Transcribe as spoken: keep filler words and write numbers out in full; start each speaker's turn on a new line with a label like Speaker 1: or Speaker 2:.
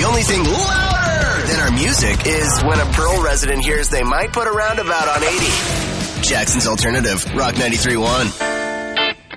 Speaker 1: The only thing louder than our music is when a Pearl resident hears they might put a roundabout on eighty. Jackson's Alternative, Rock ninety-three point one.